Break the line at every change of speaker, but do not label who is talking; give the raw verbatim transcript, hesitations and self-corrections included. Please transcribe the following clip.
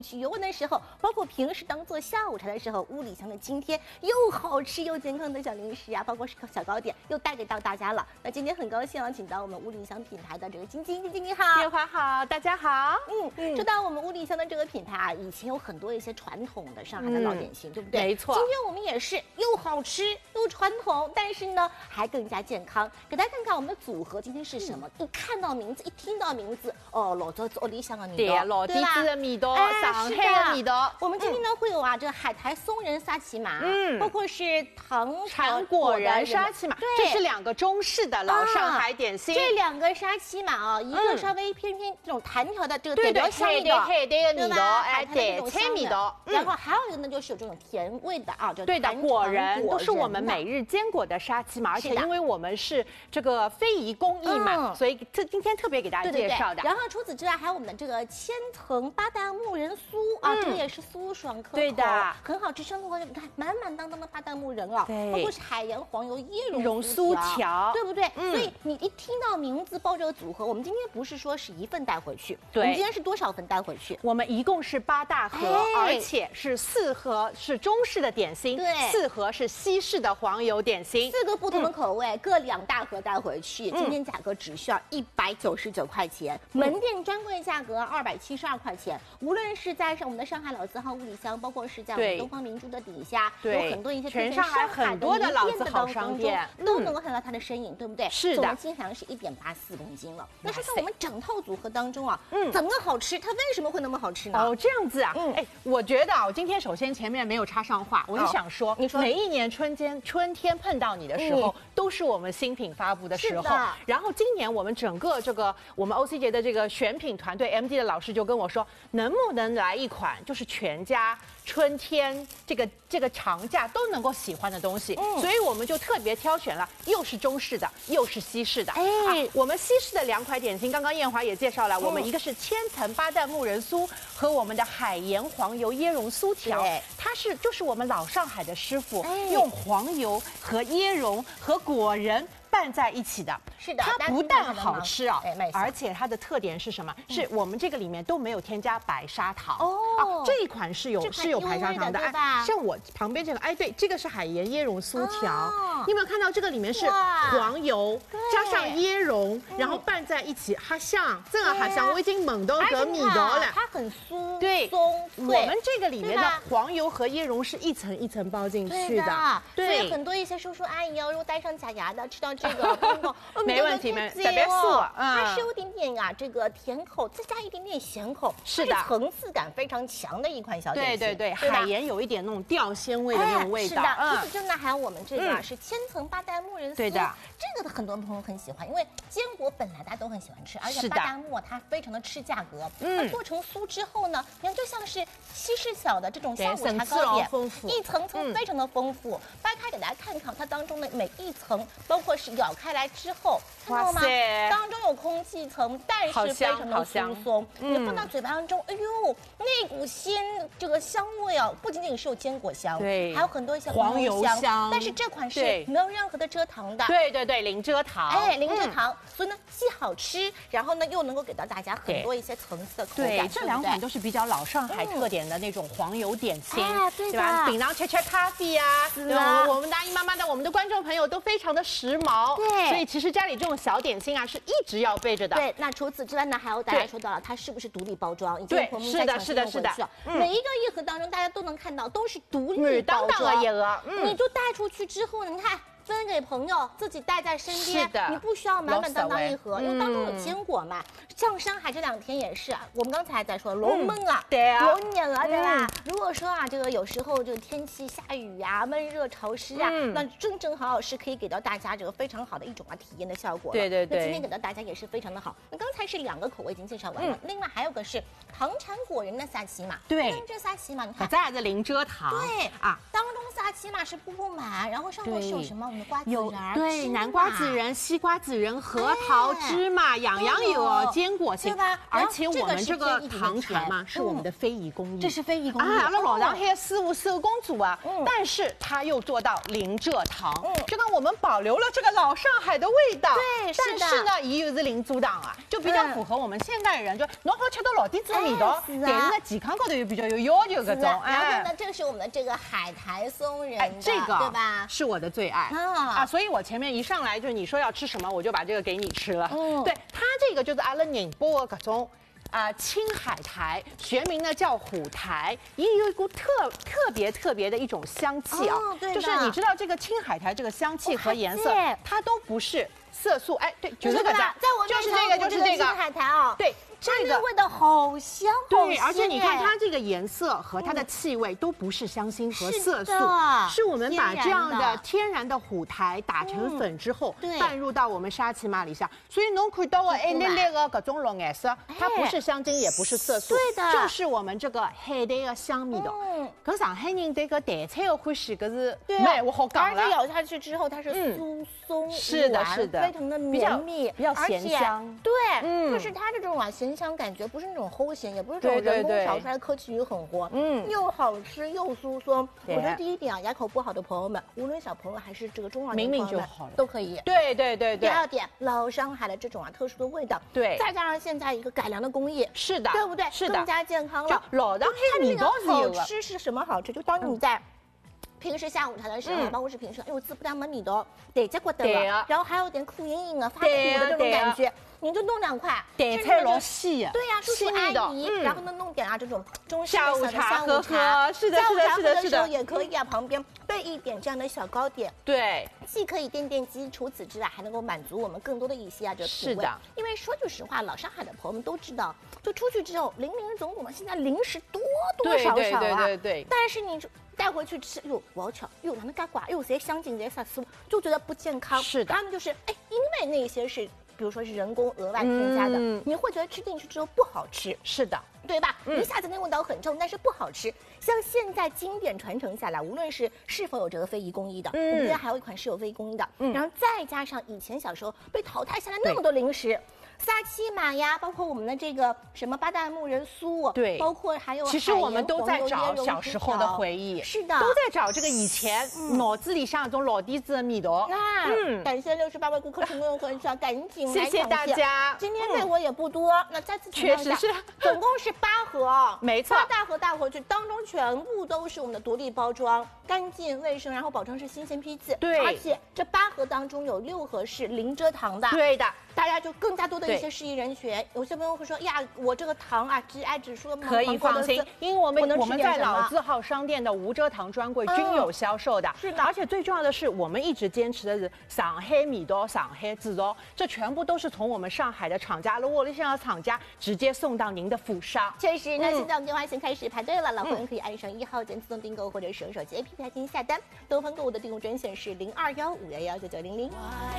去游玩的时候，包括平时当做下午茶的时候，屋里香的今天又好吃又健康的小零食啊，包括是小糕点，又带给到大家了。那今天很高兴啊，请到我们屋里香品牌的这个晶晶，晶晶你好，
月华好，大家好。
嗯嗯，说到我们屋里香的这个品牌啊，以前有很多一些传统的上海的老点心，嗯、对不对？
没错。
今天我们也是又好吃又传统，但是呢还更加健康。给大家看看我们的组合今天是什么？嗯、一看到名字，一听到名字，哦，老早屋里香的味道，
老弟子的味道，上海的味道。
我们今天呢、嗯、会有啊，这个海苔松仁沙琪玛，嗯，包括是糖
产果仁沙琪玛，这是两个中式的老上海点心。
啊、这两个沙琪玛啊，一个稍微偏偏这种弹条的这个点条香味的，
海苔的味道，
哎，
对，菜味道。
然后还有一个呢，就是有这种甜味的啊，就
对的，果仁都是我们每日坚果的沙琪玛，而且因为我们是这个非遗工艺嘛，所以这今天特别给大家介绍的。
然后除此之外，还有我们的这个千层巴旦木仁酥啊，这个也是酥爽可口，
对的，
很好吃。生活你看满满当当的巴旦木仁啊，
对，
包括是海盐黄油椰蓉
酥条，
对不对？所以你一听到名字报这个组合，我们今天不是说是一份带回去，
对，
我们今天是多少份带回去？
我们一共是八大盒，而且是四盒是中式的点心，
对，
四盒是西式的黄油点心，
四个不同的口味，各两大盒带回去。今天价格只需要一百九十九块钱，门店专柜价格二百七十二块钱。无论是在我们的上海老字号屋里香，包括是在我们东方明珠的底下，有很多一些
全上海很多的老字号商店
都能够看到它的身影，对不对？
是的，
总斤含量是一点八四公斤了。那说说我们整套组合当中啊，嗯，怎么好吃？它为什么会那么好吃呢？
哦，这样子啊，嗯，哎，我觉得啊，我今天首先前面没有插上话，我就想说，
你说
每一年春天春天碰到你的时候，都是我们新品发布的时候。然后今年我们整个这个我们 O C 节的这个选品团队 M D 的老师就跟我说，能不能来一款就是全家春天这个这个长假都能够喜欢的东西，嗯、所以我们就特别挑选了，又是中式的，又是西式的。哎、啊，我们西式的两款点心，刚刚燕华也介绍了，嗯、我们一个是千层巴旦木仁酥和我们的海盐黄油椰蓉酥条，它是就是我们老上海的师傅、哎、用黄油和椰蓉和果仁拌在一起的，
是的，
它不但好吃啊，而且它的特点是什么？嗯、是我们这个里面都没有添加白砂糖哦、啊，这一款是有是有白砂糖的，
对吧？
哎，像我旁边这个，哎，对，这个是海盐椰蓉酥条，哦、你有没有看到这个里面是黄油加上椰蓉，然后拌在一起，哈香，这个哈香，我已经猛到个米到了，
它很酥，
对，
松
我们这个里面的黄油和椰蓉是一层一层包进去的，
对，所以很多一些叔叔阿姨哦，如果带上假牙的，吃到这个包包，
没问题，没问题，特别素，
它是有点点啊这个甜口，再加一点点咸口，
是的，
层次感非常强的一款小点心。
对对对，海盐有一点那种吊鲜味的那种味道。
是的，除此之外还有我们这个是千层巴旦木仁酥，
对的，
这个很多朋友很喜欢，因为坚果本来大家都很喜欢吃，而且巴旦木它非常的吃价格，它做成酥之后呢，你看就像是西式小的这种下午茶糕点，一层层非常的丰富。掰开给大家看看它当中的每一层，包括是咬开来之后，看到吗？当中有空气层，但是非常的疏松。你放到嘴巴当中，哎呦，那股鲜这个香味啊，不仅仅是有坚果香，
对，
还有很多一些
黄油香。
但是这款是没有任何的蔗糖的，
对对对，零蔗糖，
哎，零蔗糖，所以呢既好吃，然后呢又能够给到大家很多一些层次的口感。
对，这两款都是比较老上海特点的那种黄油点心，
对
吧？槟榔切切咖啡啊，对吧？我们大姨妈妈的，我们的观众朋友都非常的时髦，
对，
所以其实家里这种小点心啊是一直要备着的。
对，那除此之外呢，还有大家说到了，它是不是独立包装？
对，是的，是的，是的。
每一个一盒当中，大家都能看到都是独立包装，你就带出去之后呢，你看。分给朋友，自己带在身边，你不需要满满当当一盒，因为当中有坚果嘛。像上海这两天也是，我们刚才还在说龙门啊，
对啊，
龙眼啊，对吧？如果说啊，这个有时候这个天气下雨啊，闷热潮湿啊，那正正好好是可以给到大家这个非常好的一种啊体验的效果。
对对对。
那今天给到大家也是非常的好。那刚才是两个口味已经介绍完了，另外还有个是糖产果仁的沙琪玛。
对，
这沙琪玛你看，
再来的零蔗糖。
对啊，当中萨琪玛是布布满，然后上头是有什么？我们的瓜子仁，
对，南瓜子仁、西瓜子仁、核桃、芝麻，样样有，坚果型，
对吧？
而且我们这个糖船嘛，是我们的非遗工艺，
这是非遗工艺
啊，那老上海师傅手工做啊，但是它又做到零蔗糖，就让我们保留了这个老上海的味道。
对，是的。
但是呢，也有是零蔗糖啊，就比较符合我们现代人，就侬好吃到老底子的味道，但是呢，健康高头又比较有要求搿种。
然后呢，这是我们的这个海苔松仁，
这个
对吧？
是我的最爱啊，所以我前面一上来就你说要吃什么，我就把这个给你吃了。嗯，对，它这个就是阿拉宁波的各种啊青海苔，学名呢叫虎苔，也有一股特特别特别的一种香气啊，就是你知道这个青海苔这个香气和颜色，它都不是色素，哎，对，就是这个，
在我
就是这个，就是这个
青海苔啊，
对。
这个味道好香，
对，而且你看它这个颜色和它的气味都不是香精和色素，是我们把这样的天然的虎苔打成粉之后，拌入到我们沙琪玛里下，所以侬看到的一粒粒的各种绿颜色，它不是香精，也不是色素，
对的，
就是我们这个海苔的香味道。可上海人对个台菜的欢喜，可是
对，
我好讲了，
而且咬下去之后它是酥松
是的，是的，
非常的绵密，
比较咸香，
对，就是它这种啊咸香感觉不是那种齁咸，也不是这种人工调出来的科技与狠活，嗯，又好吃又酥松。我觉得第一点啊，牙口不好的朋友们，无论小朋友还是这个中老年朋友们，都可以。
对对对对。
第二点，老上海的这种啊特殊的味道，
对，
再加上现在一个改良的工艺，
是的，
对不对？
是的，
更加健康了。
老上海味道是有的。
好吃是什么好吃？就当你在平时下午茶的时候，包括是平时，哎呦，滋不但没味道，对，结果对了，然后还有点苦硬硬的、发苦的这种感觉。你就弄两块，
台菜老细，
对呀，叔叔阿姨，然后呢弄点啊这种中式的
下午茶喝喝，是的，
下午茶喝
的
的时候也可以啊，旁边备一点这样的小糕点，
对，
既可以垫垫饥，除此之外还能够满足我们更多的一些啊这个
是的，
因为说句实话，老上海的朋友们都知道，就出去之后零零总总的，现在零食多多少少啊，
对对对，
但是你带回去吃，哟，我要吃，哟，他们嘎呱，哟，谁香精谁色素，就觉得不健康，
是的，
他们就是哎，因为那些是。比如说是人工额外添加的，嗯、你会觉得吃进去之后不好吃，
是的，
对吧？嗯、一下子那味道很重，但是不好吃。像现在经典传承下来，无论是是否有这个非遗工艺的，嗯、我们家还有一款是有非遗工艺的，嗯、然后再加上以前小时候被淘汰下来那么多零食。萨琪玛呀，包括我们的这个什么巴旦木仁酥，
对，
包括还有
其实我们都在找小时候的回忆，
是的，
都在找这个以前脑子里像那种老底子的味道。
那嗯，感谢六十八位顾客成功分享，赶紧
谢谢大家。
今天内货也不多，那再次
确实是，
总共是八盒，
没错，
八大盒大回去，当中全部都是我们的独立包装，干净卫生，然后保证是新鲜批次。
对，
而且这八盒当中有六盒是零蔗糖的。
对的。
大家就更加多的一些适宜人群，有些朋友会说呀，我这个糖啊，致癌指数
可以放心，因为我们我们在老字号商店的无蔗糖专柜均有销售的，
是的。
而且最重要的是，我们一直坚持的是上海味道、上海制造，这全部都是从我们上海的厂家、沃利县的厂家直接送到您的府上。
确实，那现在我们电话线开始排队了，老朋友可以按上一号键自动订购，或者使用手机 A P P 来进行下单。东方购物的订购专线是零二幺五幺幺九九零零。